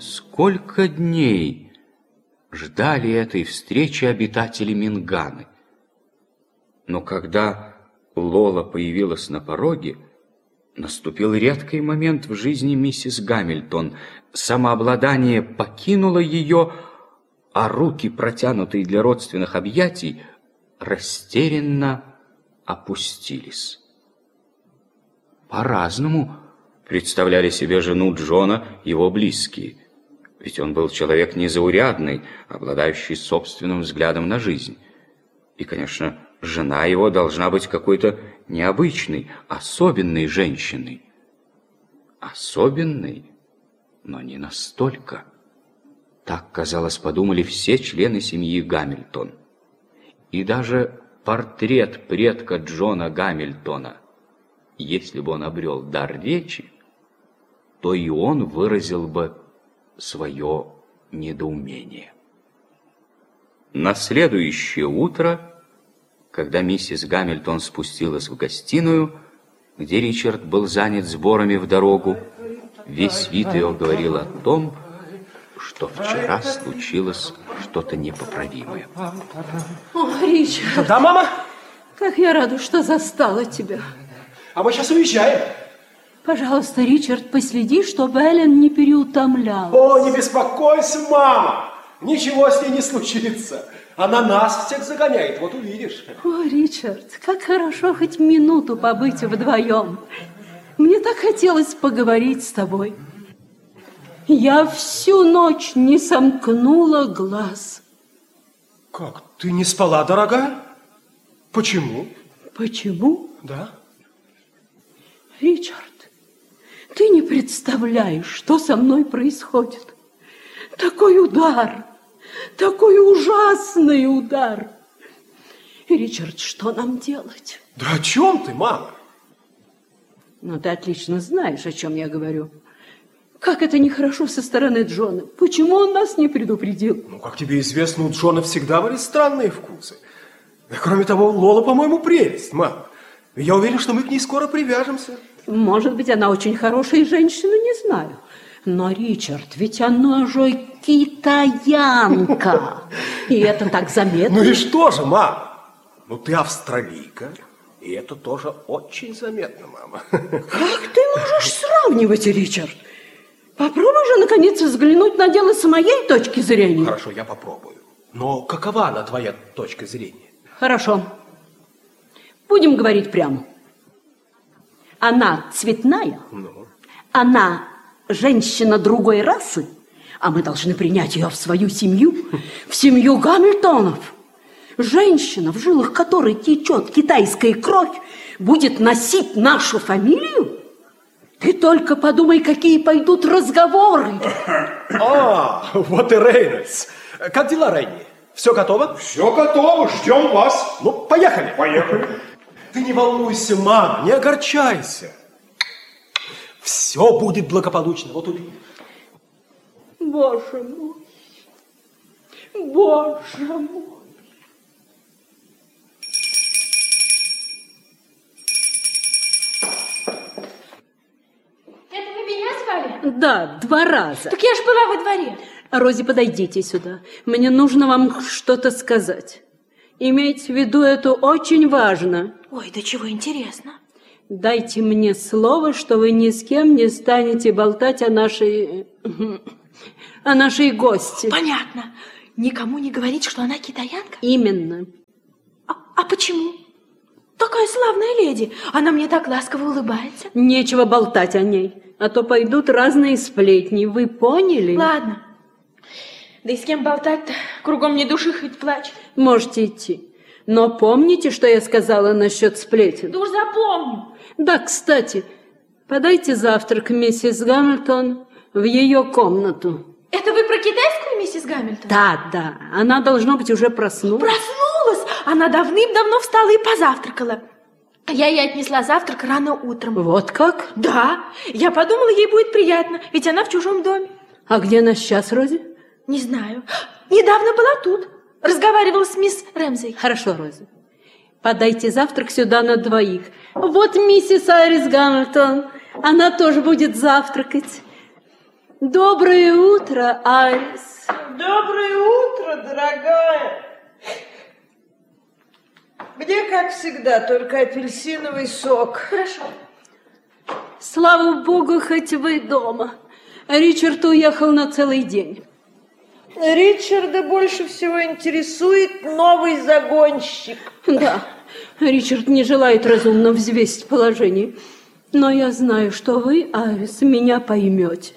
Сколько дней ждали этой встречи обитатели Минганы. Но когда Лола появилась на пороге, наступил редкий момент в жизни миссис Гамильтон. Самообладание покинуло ее, а руки, протянутые для родственных объятий, растерянно опустились. По-разному представляли себе жену Джона его близкие. Ведь он был человек незаурядный, обладающий собственным взглядом на жизнь. И, конечно, жена его должна быть какой-то необычной, особенной женщиной. Особенной, но не настолько. Так, казалось, подумали все члены семьи Гамильтон. И даже портрет предка Джона Гамильтона, если бы он обрел дар речи, то и он выразил бы свое недоумение. На следующее утро, когда миссис Гамильтон спустилась в гостиную, где Ричард был занят сборами в дорогу, весь вид ее говорил о том, что вчера случилось что-то непоправимое. О, Ричард! Да, мама? Как я рада, что застала тебя. А мы сейчас уезжаем. Пожалуйста, Ричард, последи, чтобы Эллен не переутомлялась. О, не беспокойся, мама. Ничего с ней не случится. Она нас всех загоняет, вот увидишь. О, Ричард, как хорошо хоть минуту побыть вдвоем. Мне так хотелось поговорить с тобой. Я всю ночь не сомкнула глаз. Как, ты не спала, дорогая? Почему? Почему? Да. Ричард, ты не представляешь, что со мной происходит. Такой удар, такой ужасный удар. Ричард, что нам делать? Да о чем ты, мама? Ну, ты отлично знаешь, о чем я говорю. Как это нехорошо со стороны Джона. Почему он нас не предупредил? Ну, как тебе известно, у Джона всегда были странные вкусы. Да, кроме того, Лола, по-моему, прелесть, мама. Я уверен, что мы к ней скоро привяжемся. Может быть, она очень хорошая женщина, не знаю. Но, Ричард, ведь она же китаянка. И это так заметно. Ну и что же, мама? Ну, ты австралийка. И это тоже очень заметно, мама. Как ты можешь сравнивать, Ричард? Попробуй же, наконец, взглянуть на дело с моей точки зрения. Хорошо, я попробую. Но какова она, твоя точка зрения? Хорошо. Будем говорить прямо. Она цветная, она женщина другой расы, а мы должны принять ее в свою семью, в семью Гамильтонов. Женщина, в жилах которой течет китайская кровь, будет носить нашу фамилию? Ты только подумай, какие пойдут разговоры. А, вот и Рейнольдс. Как дела, Рейни? Все готово? Все готово, ждем вас. Ну, поехали. Поехали. Ты не волнуйся, мама, не огорчайся. Все будет благополучно, вот увидишь. Боже мой, Боже мой. Это вы меня звали? Да, 2 раза. Так я же была во дворе. Рози, подойдите сюда. Мне нужно вам что-то сказать. Имейте в виду, это очень важно. Ой, да чего интересно. Дайте мне слово, что вы ни с кем не станете болтать о нашей гости. Понятно. Никому не говорить, что она китаянка? Именно. А почему? Такая славная леди. Она мне так ласково улыбается. Нечего болтать о ней, а то пойдут разные сплетни. Вы поняли? Ладно. Да и с кем болтать-то? Кругом ни души, хоть плачь. Можете идти. Но помните, что я сказала насчет сплетен? Да уж запомню. Да, кстати, подайте завтрак миссис Гамильтон в ее комнату. Это вы про китайскую миссис Гамильтон? Да, она, должно быть, уже проснулась. Проснулась? Она давным-давно встала и позавтракала. Я ей отнесла завтрак рано утром. Вот как? Да, я подумала, ей будет приятно, ведь она в чужом доме. А где она сейчас, Рози? Не знаю. Недавно была тут. Разговаривала с мисс Рэмзи. Хорошо, Рози. Подайте завтрак сюда на 2. Вот миссис Айрис Гамильтон. Она тоже будет завтракать. Доброе утро, Айрис. Доброе утро, дорогая. Где, как всегда, только апельсиновый сок. Хорошо. Слава богу, хоть вы дома. Ричард уехал на целый день. Ричарда больше всего интересует новый загонщик. Да, Ричард не желает разумно взвесить положение. Но я знаю, что вы, Айрис, меня поймете.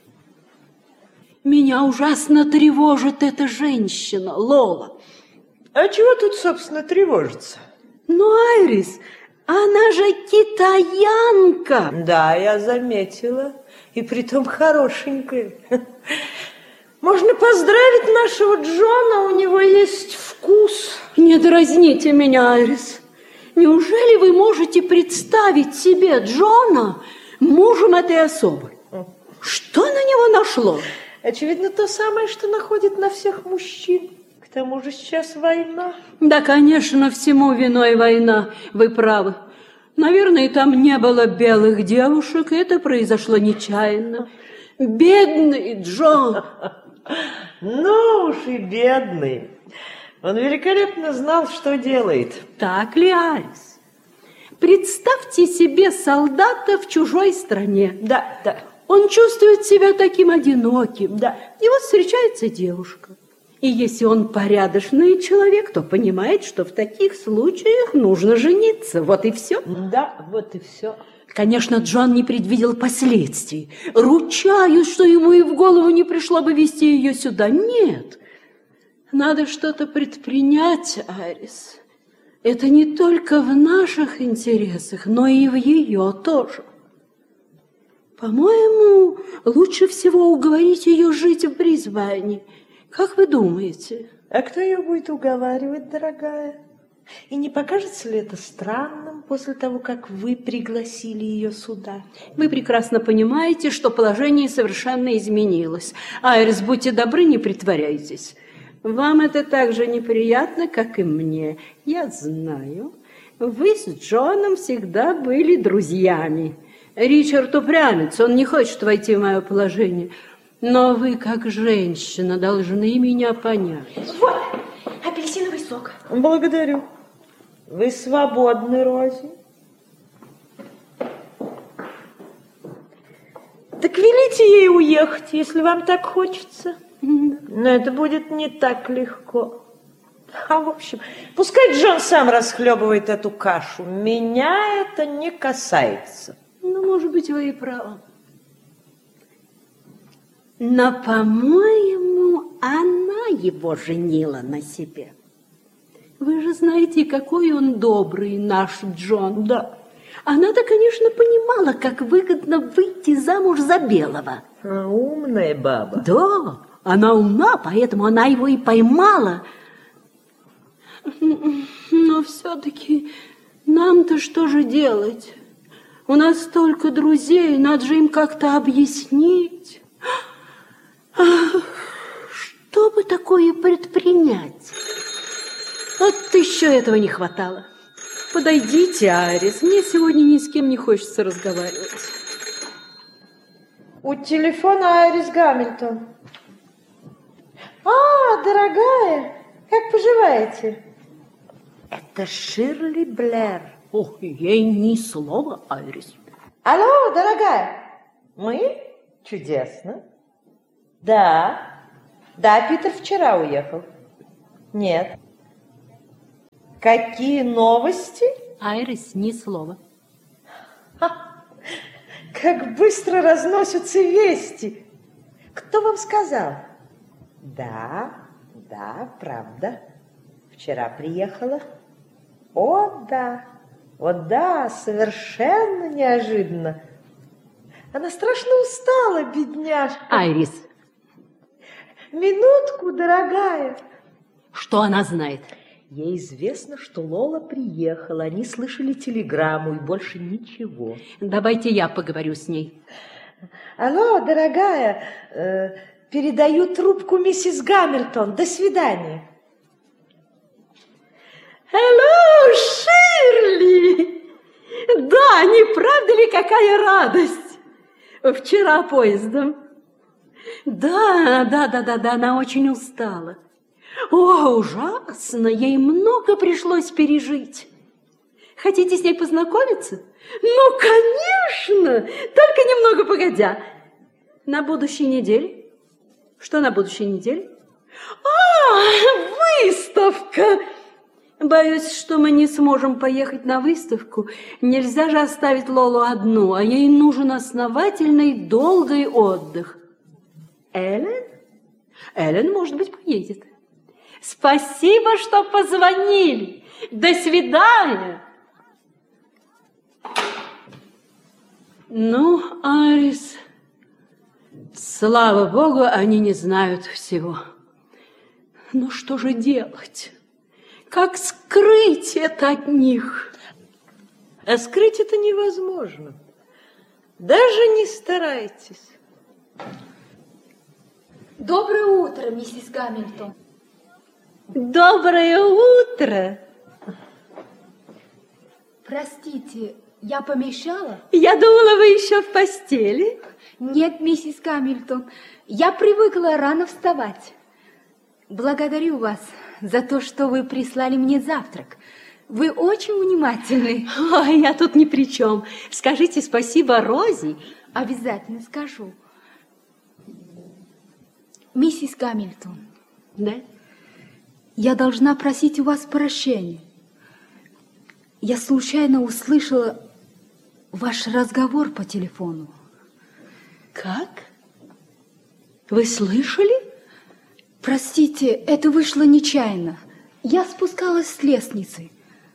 Меня ужасно тревожит эта женщина, Лола. А чего тут, собственно, тревожиться? Ну, Айрис, она же китаянка. Да, я заметила. И притом хорошенькая. Можно поздравить нашего Джона, у него есть вкус. Не дразните меня, Айрис. Неужели вы можете представить себе Джона мужем этой особы? Что на него нашло? Очевидно, то самое, что находит на всех мужчин. К тому же сейчас война. Да, конечно, всему виной война, вы правы. Наверное, там не было белых девушек, и это произошло нечаянно. Бедный Джон. Ну уж и бедный. Он великолепно знал, что делает. Так ли, Айрис? Представьте себе солдата в чужой стране. Да, да. Он чувствует себя таким одиноким. Да. И вот встречается девушка. И если он порядочный человек, то понимает, что в таких случаях нужно жениться. Вот и все. Да, вот и все. Конечно, Джон не предвидел последствий. Ручаюсь, что ему и в голову не пришло бы везти ее сюда. Нет. Надо что-то предпринять, Айрис. Это не только в наших интересах, но и в ее тоже. По-моему, лучше всего уговорить ее жить в Брисбене. Как вы думаете? А кто ее будет уговаривать, дорогая? И не покажется ли это странным после того, как вы пригласили ее сюда? Вы прекрасно понимаете, что положение совершенно изменилось. Айрис, будьте добры, не притворяйтесь. Вам это так же неприятно, как и мне. Я знаю, вы с Джоном всегда были друзьями. Ричард упрямится, он не хочет войти в мое положение. Но вы, как женщина, должны меня понять. Вот, апельсиновый сок. Благодарю. Вы свободны, Рози. Так велите ей уехать, если вам так хочется. Но это будет не так легко. А в общем, пускай Джон сам расхлебывает эту кашу. Меня это не касается. Ну, может быть, вы и правы. Но, по-моему, она его женила на себе. Вы же знаете, какой он добрый, наш Джон. Да. Она-то, конечно, понимала, как выгодно выйти замуж за белого. Умная баба. Да, она умна, поэтому она его и поймала. Но все-таки нам-то что же делать? У нас столько друзей, надо же им как-то объяснить. Что бы такое предпринять? Вот еще этого не хватало. Подойдите, Айрис, мне сегодня ни с кем не хочется разговаривать. У телефона Айрис Гамильтон. А, дорогая, как поживаете? Это Ширли Блэр. Ох, ей ни слова, Айрис. Алло, дорогая. Мы? Чудесно. Да. Да, Питер вчера уехал. Нет. Какие новости? Айрис, ни слова. Как быстро разносятся вести. Кто вам сказал? Да, правда. Вчера приехала. О, да, совершенно неожиданно. Она страшно устала, бедняжка. Айрис. Минутку, дорогая. Что она знает? Ей известно, что Лола приехала. Они слышали телеграмму и больше ничего. Давайте я поговорю с ней. Алло, дорогая, передаю трубку миссис Гамильтон. До свидания. Hello, Ширли! Да, не правда ли какая радость? Вчера поездом. Да, она очень устала. О, ужасно, ей много пришлось пережить. Хотите с ней познакомиться? Ну, конечно, только немного погодя. На будущей неделе? Что на будущей неделе? Выставка! Боюсь, что мы не сможем поехать на выставку. Нельзя же оставить Лолу одну, а ей нужен основательный, долгий отдых. Эллен? Эллен, может быть, поедет. Спасибо, что позвонили. До свидания. Ну, Айрис, слава богу, они не знают всего. Ну, что же делать? Как скрыть это от них? А скрыть это невозможно. Даже не старайтесь. Доброе утро, миссис Гамильтон. Доброе утро. Простите, я помешала? Я думала, вы еще в постели. Нет, миссис Гамильтон, я привыкла рано вставать. Благодарю вас за то, что вы прислали мне завтрак. Вы очень внимательны. Ой, я тут ни при чем. Скажите спасибо Розе. Обязательно скажу. Миссис Гамильтон. Да? Я должна просить у вас прощения. Я случайно услышала ваш разговор по телефону. Как? Вы слышали? Простите, это вышло нечаянно. Я спускалась с лестницы.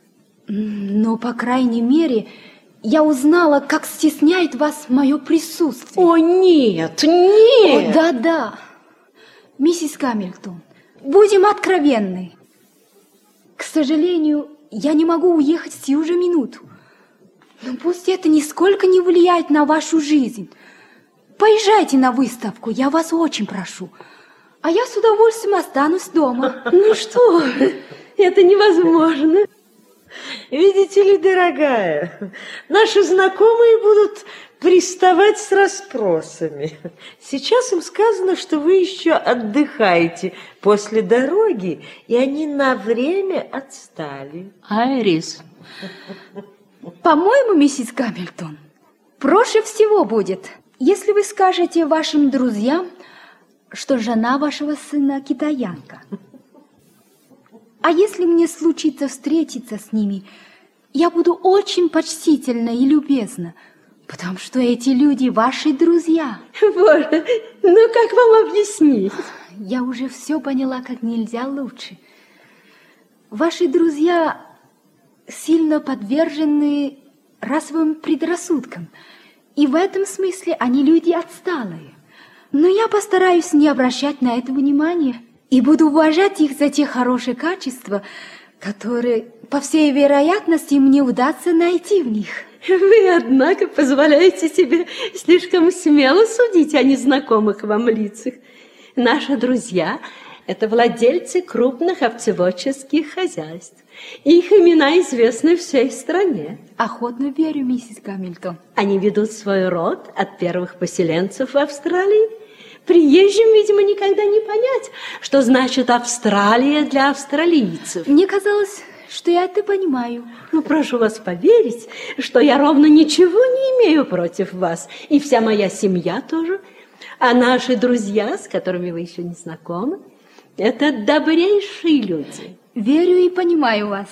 Но, по крайней мере, я узнала, как стесняет вас мое присутствие. О, нет, нет! О, да. Миссис Гамильтон, будем откровенны. К сожалению, я не могу уехать сию же минуту. Но пусть это нисколько не влияет на вашу жизнь. Поезжайте на выставку, я вас очень прошу. А я с удовольствием останусь дома. Ну что, это невозможно. Видите ли, дорогая, наши знакомые будут приставать с расспросами. Сейчас им сказано, что вы еще отдыхаете после дороги, и они на время отстали. Айрис. По-моему, миссис Гамильтон, проще всего будет, если вы скажете вашим друзьям, что жена вашего сына китаянка. А если мне случится встретиться с ними, я буду очень почтительна и любезна, потому что эти люди ваши друзья. Боже, ну как вам объяснить? Я уже все поняла как нельзя лучше. Ваши друзья сильно подвержены расовым предрассудкам, и в этом смысле они люди отсталые. Но я постараюсь не обращать на это внимания и буду уважать их за те хорошие качества, которые, по всей вероятности, мне удастся найти в них. Вы, однако, позволяете себе слишком смело судить о незнакомых вам лицах. Наши друзья – это владельцы крупных овцеводческих хозяйств. Их имена известны всей стране. Охотно верю, миссис Гамильтон. Они ведут свой род от первых поселенцев в Австралии. Приезжим, видимо, никогда не понять, что значит Австралия для австралийцев. Мне казалось, что я это понимаю. Ну, прошу вас поверить, что я ровно ничего не имею против вас, и вся моя семья тоже. А наши друзья, с которыми вы еще не знакомы, это добрейшие люди. Верю и понимаю вас.